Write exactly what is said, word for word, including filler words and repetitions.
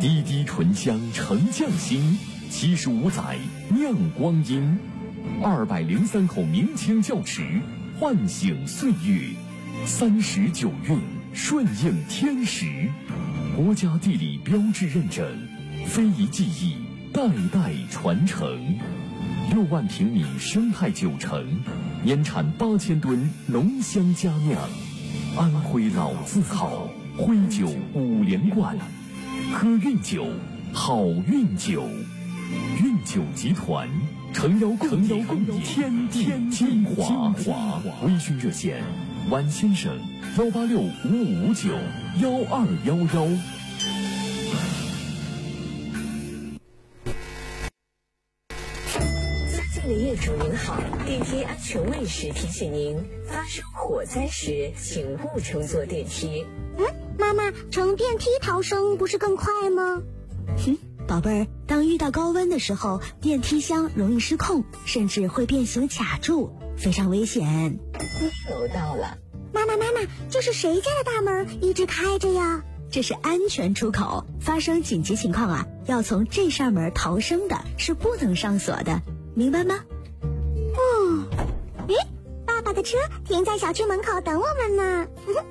滴滴醇香沉匠心，七十五载酿光阴，二百零三口明清窖池，唤醒岁月，三十九韵顺应天时，国家地理标志认证，非遗技艺代代传承。六万平米生态酒城，年产八千吨浓香佳酿，安徽老字号，徽酒五连冠，喝韵酒，好运酒。韵酒集团诚邀共演天地精华。微醺热线：晚先生幺八六五五五九幺二幺幺。 的业主您好，电梯安全卫士提醒您，发生火灾时请勿乘坐电梯。 嗯，妈妈，乘电梯逃生不是更快吗？ 哼，宝贝儿，当遇到高温的时候，电梯箱容易失控，甚至会变形卡住，非常危险。 一楼到了。 妈妈妈妈，这是谁家的大门一直开着呀？ 这是安全出口，发生紧急情况啊，要从这扇门逃生的，是不能上锁的。明白吗？ 哦，咦，爸爸的车停在小区门口等我们呢。